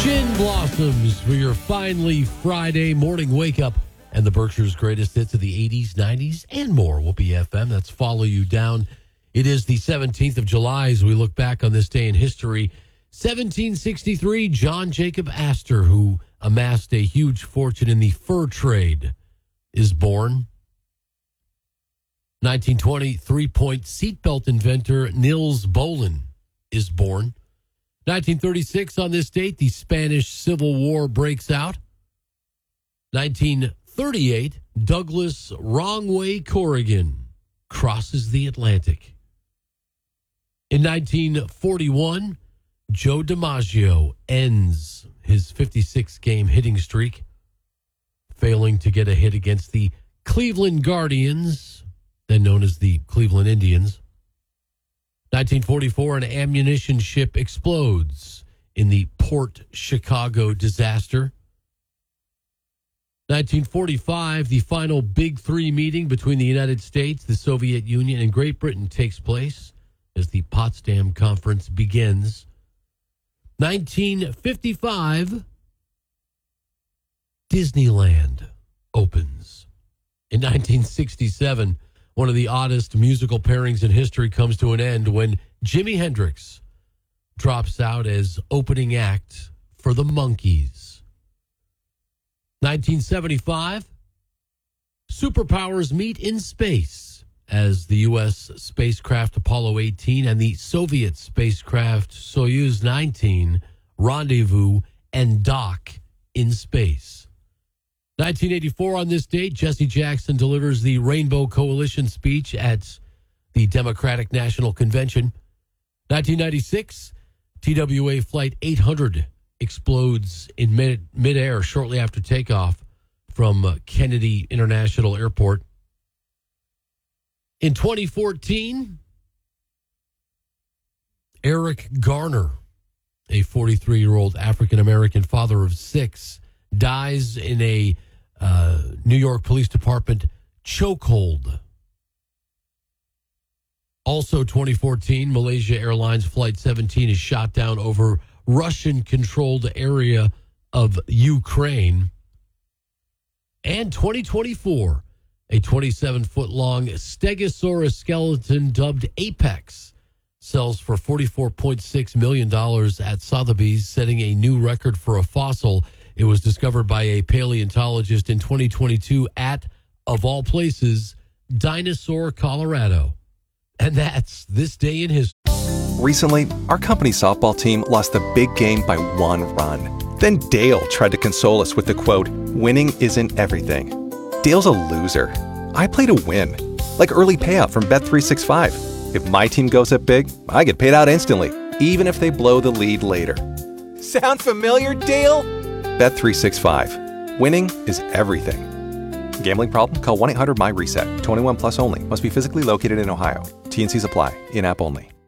Gin Blossoms for your finally Friday morning wake up and the Berkshire's greatest hits of the 80s, 90s, and more will be FM. That's Follow You Down. It is the 17th of July as we look back on this day in history. 1763, John Jacob Astor, who amassed a huge fortune in the fur trade, is born. 1920, three-point seatbelt inventor Niels Bohlin is born. 1936, on this date, the Spanish Civil War breaks out. 1938, Douglas Wrongway Corrigan crosses the Atlantic. In 1941, Joe DiMaggio ends his 56-game hitting streak, failing to get a hit against the Cleveland Guardians, then known as the Cleveland Indians. 1944, an ammunition ship explodes in the Port Chicago disaster. 1945, the final Big Three meeting between the United States, the Soviet Union, and Great Britain takes place as the Potsdam Conference begins. 1955, Disneyland opens. In 1967, one of the oddest musical pairings in history comes to an end when Jimi Hendrix drops out as opening act for the Monkees. 1975, superpowers meet in space as the U.S. spacecraft Apollo 18 and the Soviet spacecraft Soyuz 19 rendezvous and dock in space. 1984, on this date, Jesse Jackson delivers the Rainbow Coalition speech at the Democratic National Convention. 1996, TWA Flight 800 explodes in midair shortly after takeoff from Kennedy International Airport. In 2014, Eric Garner, a 43-year-old African-American father of 6, dies in a New York Police Department chokehold. Also 2014, Malaysia Airlines Flight 17 is shot down over Russian-controlled area of Ukraine. And 2024, a 27-foot-long Stegosaurus skeleton dubbed Apex sells for $44.6 million at Sotheby's, setting a new record for a fossil. It was discovered by a paleontologist in 2022 at, of all places, Dinosaur, Colorado. And that's this day in history. Recently, our company softball team lost the big game by 1 run. Then Dale tried to console us with the quote, "Winning isn't everything." Dale's a loser. I play to win, like early payout from Bet365. If my team goes up big, I get paid out instantly, even if they blow the lead later. Sound familiar, Dale? Bet365. Winning is everything. Gambling problem? Call 1-800-MY-RESET. 21 plus only. Must be physically located in Ohio. T&Cs apply. In-app only.